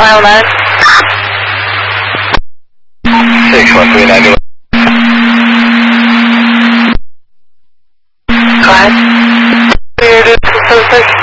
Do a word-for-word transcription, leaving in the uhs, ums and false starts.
Mile nine. six one three nine. Go ahead. Here it is, seven six.